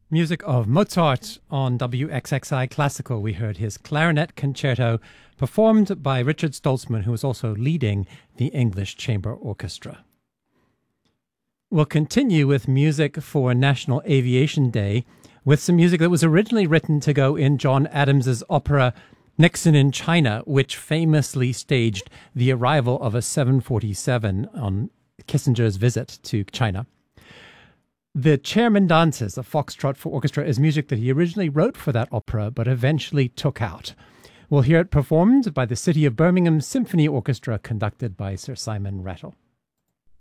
Music of Mozart on WXXI Classical. We heard his clarinet concerto performed by Richard Stoltzman, who was also leading the English Chamber Orchestra. We'll continue with music for National Aviation Day with some music that was originally written to go in John Adams's opera Nixon in China, which famously staged the arrival of a 747 on Kissinger's visit to China. The Chairman Dances, a foxtrot for orchestra, is music that he originally wrote for that opera, but eventually took out. We'll hear it performed by the City of Birmingham Symphony Orchestra, conducted by Sir Simon Rattle.